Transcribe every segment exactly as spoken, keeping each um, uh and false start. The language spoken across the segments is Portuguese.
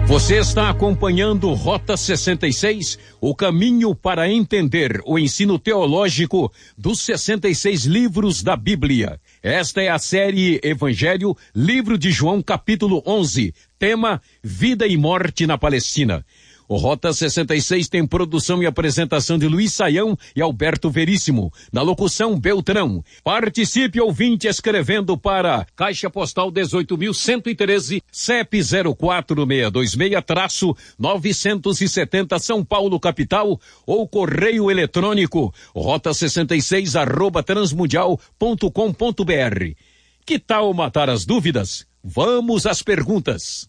Você está acompanhando Rota sessenta e seis, o caminho para entender o ensino teológico dos sessenta e seis livros da Bíblia. Esta é a série Evangelho, livro de João, capítulo onze, tema Vida e Morte na Palestina. O Rota sessenta e seis tem produção e apresentação de Luiz Saião e Alberto Veríssimo. Na locução, Beltrão. Participe, ouvinte, escrevendo para Caixa Postal dezoito mil cento e treze, C E P zero quatro seis dois seis, novecentos e setenta, São Paulo, capital, ou correio eletrônico, rota sessenta e seis, arroba transmundial ponto com ponto br. Que tal matar as dúvidas? Vamos às perguntas.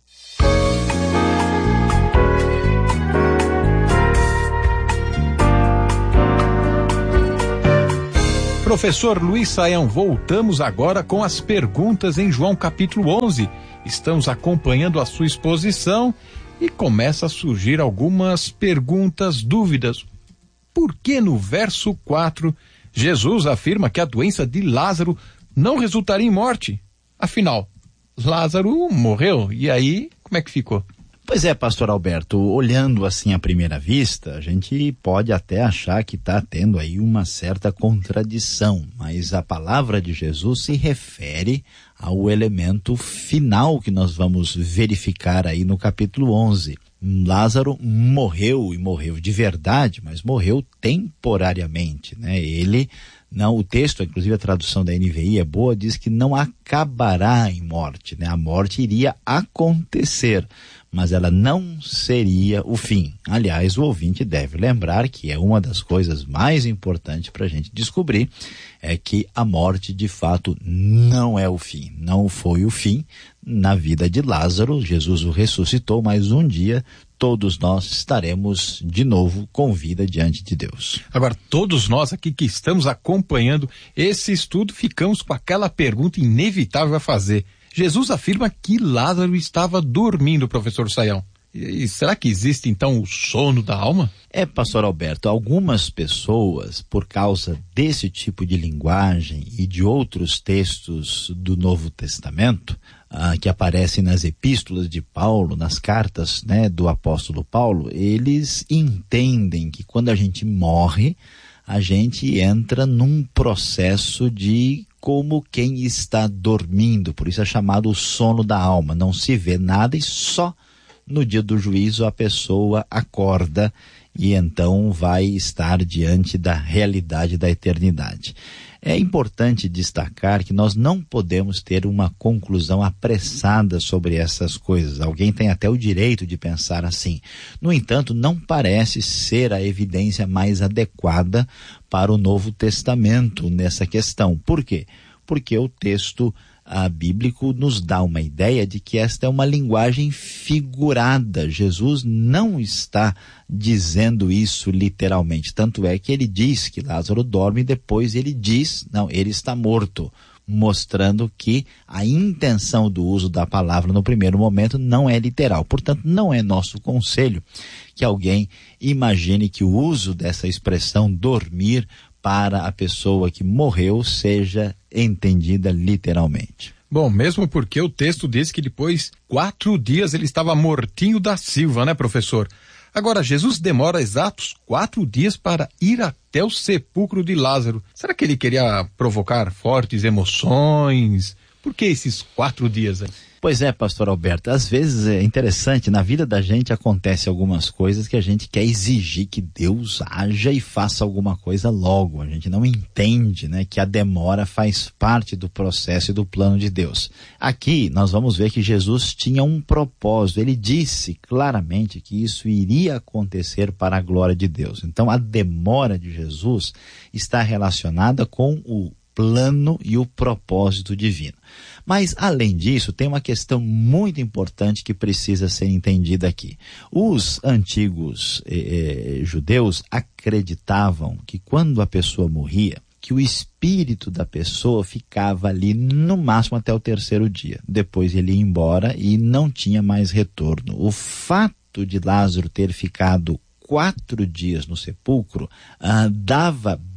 Professor Luiz Saião, voltamos agora com as perguntas em João capítulo onze. Estamos acompanhando a sua exposição e começa a surgir algumas perguntas, dúvidas. Por que no verso quatro Jesus afirma que a doença de Lázaro não resultaria em morte? Afinal, Lázaro morreu, e aí como é que ficou? Pois é, pastor Alberto, olhando assim à primeira vista, a gente pode até achar que está tendo aí uma certa contradição, mas a palavra de Jesus se refere ao elemento final que nós vamos verificar aí no capítulo onze. Lázaro morreu, e morreu de verdade, mas morreu temporariamente, né? Ele, não, o texto, inclusive a tradução da N V I é boa, diz que não acabará em morte, né? A morte iria acontecer, mas ela não seria o fim. Aliás, o ouvinte deve lembrar que é uma das coisas mais importantes para a gente descobrir, é que a morte de fato não é o fim, não foi o fim na vida de Lázaro. Jesus o ressuscitou, mas um dia todos nós estaremos de novo com vida diante de Deus. Agora, todos nós aqui que estamos acompanhando esse estudo, ficamos com aquela pergunta inevitável a fazer. Jesus afirma que Lázaro estava dormindo, professor Saião. E, e será que existe então o sono da alma? É, pastor Alberto, algumas pessoas, por causa desse tipo de linguagem e de outros textos do Novo Testamento, ah, que aparecem nas epístolas de Paulo, nas cartas, né, do apóstolo Paulo, eles entendem que quando a gente morre, a gente entra num processo de como quem está dormindo, por isso é chamado o sono da alma. Não se vê nada e só no dia do juízo a pessoa acorda e então vai estar diante da realidade da eternidade. É importante destacar que nós não podemos ter uma conclusão apressada sobre essas coisas. Alguém tem até o direito de pensar assim. No entanto, não parece ser a evidência mais adequada para o Novo Testamento nessa questão. Por quê? Porque o texto ah, bíblico nos dá uma ideia de que esta é uma linguagem figurada. Jesus não está dizendo isso literalmente. Tanto é que ele diz que Lázaro dorme e depois ele diz, não, ele está morto, mostrando que a intenção do uso da palavra no primeiro momento não é literal. Portanto, não é nosso conselho que alguém imagine que o uso dessa expressão dormir para a pessoa que morreu seja entendida literalmente. Bom, mesmo porque o texto diz que depois quatro dias ele estava mortinho da Silva, né, professor? Agora, Jesus demora exatos quatro dias para ir até o sepulcro de Lázaro. Será que ele queria provocar fortes emoções? Por que esses quatro dias aí? Pois é, pastor Alberto, às vezes é interessante, na vida da gente acontece algumas coisas que a gente quer exigir que Deus haja e faça alguma coisa logo. A gente não entende, né, que a demora faz parte do processo e do plano de Deus. Aqui nós vamos ver que Jesus tinha um propósito, ele disse claramente que isso iria acontecer para a glória de Deus. Então a demora de Jesus está relacionada com o plano e o propósito divino. Mas, além disso, tem uma questão muito importante que precisa ser entendida aqui. Os antigos eh, eh, judeus acreditavam que quando a pessoa morria, que o espírito da pessoa ficava ali no máximo até o terceiro dia. Depois ele ia embora e não tinha mais retorno. O fato de Lázaro ter ficado quatro dias no sepulcro, ah, dava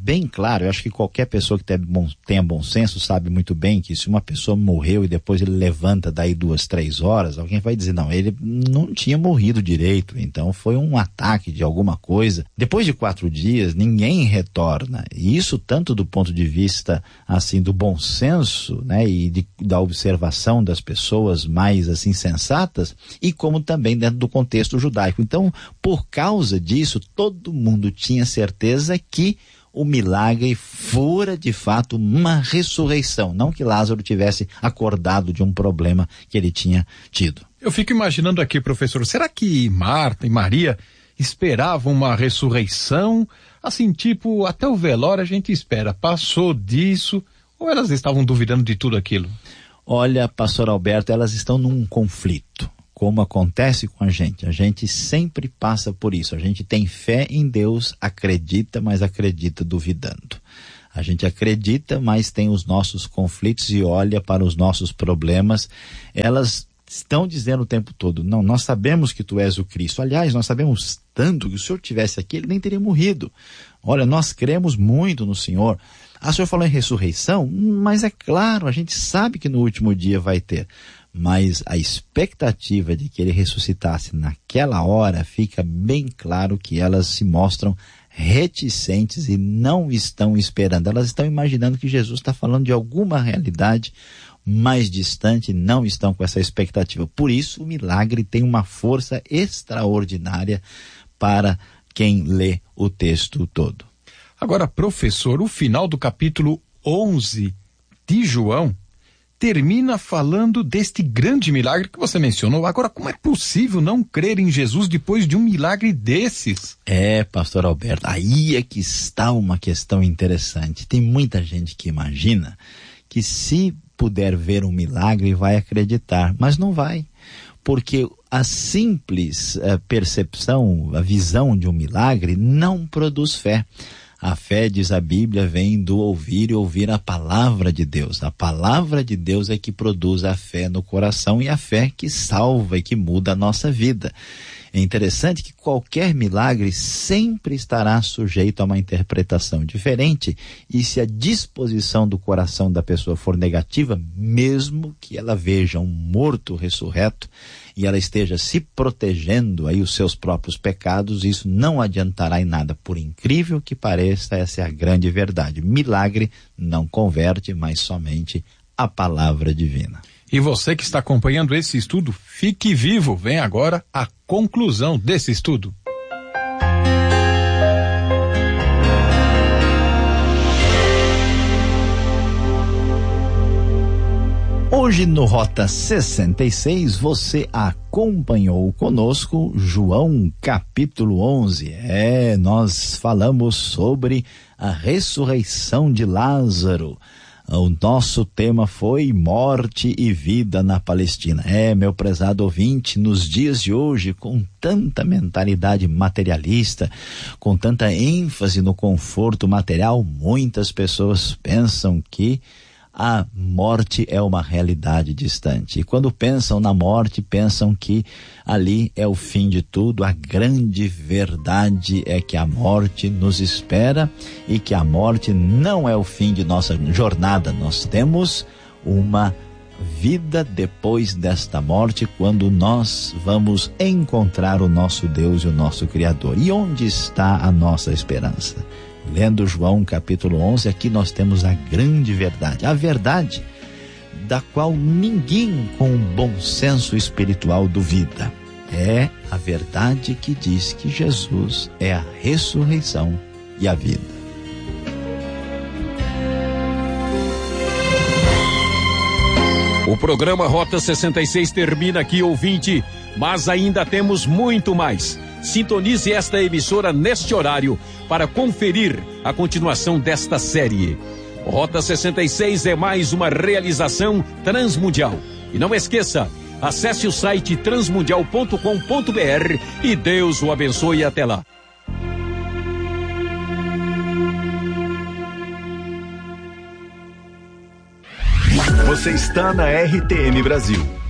bem claro. Eu acho que qualquer pessoa que tenha bom, tenha bom senso sabe muito bem que se uma pessoa morreu e depois ele levanta daí duas, três horas, alguém vai dizer, não, ele não tinha morrido direito, então foi um ataque de alguma coisa. Depois de quatro dias, ninguém retorna. E isso tanto do ponto de vista, assim, do bom senso, né, e de, da observação das pessoas mais, assim, sensatas, e como também dentro do contexto judaico. Então, por causa disso, todo mundo tinha certeza que o milagre fora de fato uma ressurreição, não que Lázaro tivesse acordado de um problema que ele tinha tido. Eu fico imaginando aqui, professor, será que Marta e Maria esperavam uma ressurreição? Assim, tipo, até o velório a gente espera, passou disso, ou elas estavam duvidando de tudo aquilo? Olha, pastor Alberto, elas estão num conflito. Como acontece com a gente, a gente sempre passa por isso. A gente tem fé em Deus, acredita, mas acredita duvidando. A gente acredita, mas tem os nossos conflitos e olha para os nossos problemas. Elas estão dizendo o tempo todo, não, nós sabemos que tu és o Cristo. Aliás, nós sabemos tanto que se o Senhor tivesse aqui, ele nem teria morrido. Olha, nós cremos muito no Senhor. Ah, o Senhor falou em ressurreição? Mas é claro, a gente sabe que no último dia vai ter. Mas a expectativa de que ele ressuscitasse naquela hora, fica bem claro que elas se mostram reticentes e não estão esperando. Elas estão imaginando que Jesus está falando de alguma realidade mais distante, não estão com essa expectativa. Por isso, o milagre tem uma força extraordinária para quem lê o texto todo. Agora, professor, o final do capítulo onze de João termina falando deste grande milagre que você mencionou. Agora, como é possível não crer em Jesus depois de um milagre desses? É, pastor Alberto, aí é que está uma questão interessante. Tem muita gente que imagina que se puder ver um milagre vai acreditar, mas não vai. Porque a simples uh, percepção, a visão de um milagre não produz fé. A fé, diz a Bíblia, vem do ouvir e ouvir a palavra de Deus. A palavra de Deus é que produz a fé no coração e a fé que salva e que muda a nossa vida. É interessante que qualquer milagre sempre estará sujeito a uma interpretação diferente e se a disposição do coração da pessoa for negativa, mesmo que ela veja um morto ressurreto e ela esteja se protegendo aí os seus próprios pecados, isso não adiantará em nada. Por incrível que pareça, essa é a grande verdade. Milagre não converte, mas somente a palavra divina. E você que está acompanhando esse estudo, fique vivo. Vem agora a conclusão desse estudo. Hoje no Rota sessenta e seis você acompanhou conosco João capítulo onze. É, nós falamos sobre a ressurreição de Lázaro. O nosso tema foi morte e vida na Palestina. É, meu prezado ouvinte, nos dias de hoje, com tanta mentalidade materialista, com tanta ênfase no conforto material, muitas pessoas pensam que a morte é uma realidade distante. E quando pensam na morte, pensam que ali é o fim de tudo. A grande verdade é que a morte nos espera e que a morte não é o fim de nossa jornada. Nós temos uma vida depois desta morte, quando nós vamos encontrar o nosso Deus e o nosso Criador. E onde está a nossa esperança? Lendo João capítulo onze, aqui nós temos a grande verdade, a verdade da qual ninguém com bom senso espiritual duvida. É a verdade que diz que Jesus é a ressurreição e a vida. O programa Rota sessenta e seis termina aqui, ouvinte, mas ainda temos muito mais. Sintonize esta emissora neste horário para conferir a continuação desta série. Rota sessenta e seis é mais uma realização transmundial. E não esqueça, acesse o site transmundial ponto com ponto b r e Deus o abençoe até lá. Você está na R T M Brasil.